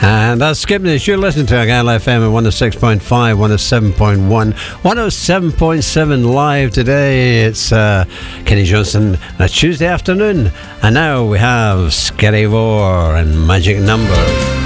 And that's Skip News. You're listening to Argyle FM at 106.5, 107.1, 107.7 live today. It's Kenny Johnson on a Tuesday afternoon. And now we have Scary Vor and Magic Number.